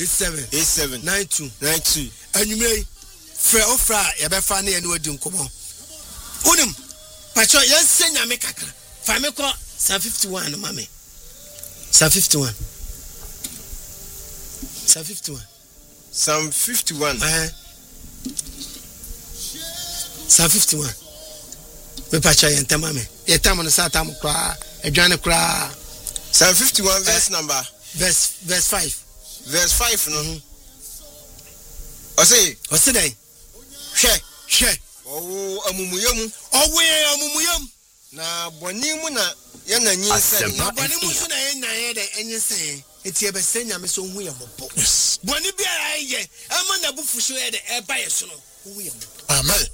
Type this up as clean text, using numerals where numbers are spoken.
87 92 anyway frɛ ofra ya be fa na ye no adi nkomo unim pacho yes senya me kakra fa me ko Psalm 51 mame Psalm 51 Psalm 51 Psalm 51 me pacho ye ntama me ye tam no satam kra adwane kra Psalm 51 verse number verse 5 no o say dey hwe amumuyam na boni mu na ya na nyinsen na boni mu so na ya nyan de enyinsen eti e be senya me so hu ye mobo boni bia ye ama na bufuhyo ye de e ba ye so no hu ye mobo amen